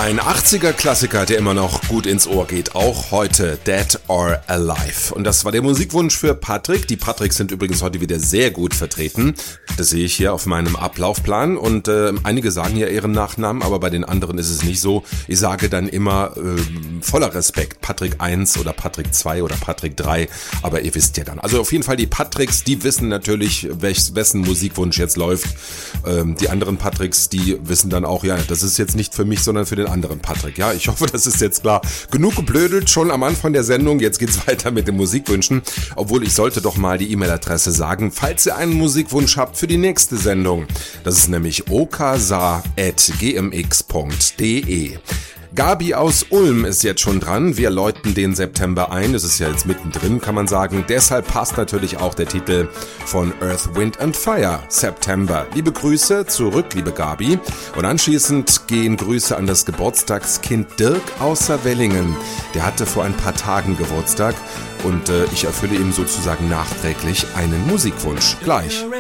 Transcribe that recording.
Ein 80er-Klassiker, der immer noch gut ins Ohr geht, auch heute, Dead or Alive. Und das war der Musikwunsch für Patrick. Die Patricks sind übrigens heute wieder sehr gut vertreten. Das sehe ich hier auf meinem Ablaufplan. Und einige sagen ja ihren Nachnamen, aber bei den anderen ist es nicht so. Ich sage dann immer voller Respekt Patrick 1 oder Patrick 2 oder Patrick 3. Aber ihr wisst ja dann. Also auf jeden Fall die Patricks, die wissen natürlich, wessen Musikwunsch jetzt läuft. Die anderen Patricks, die wissen dann auch, ja, das ist jetzt nicht für mich, sondern für den anderen Patrick. Ja, ich hoffe, das ist jetzt klar. Genug geblödelt schon am Anfang der Sendung. Jetzt geht's weiter mit den Musikwünschen. Obwohl, ich sollte doch mal die E-Mail-Adresse sagen, falls ihr einen Musikwunsch habt für die nächste Sendung. Das ist nämlich okasa@gmx.de. Gabi aus Ulm ist jetzt schon dran. Wir läuten den September ein. Es ist ja jetzt mittendrin, kann man sagen. Deshalb passt natürlich auch der Titel von Earth, Wind and Fire, September. Liebe Grüße zurück, liebe Gabi. Und anschließend gehen Grüße an das Geburtstagskind Dirk aus Saarwellingen. Der hatte vor ein paar Tagen Geburtstag und ich erfülle ihm sozusagen nachträglich einen Musikwunsch. Gleich.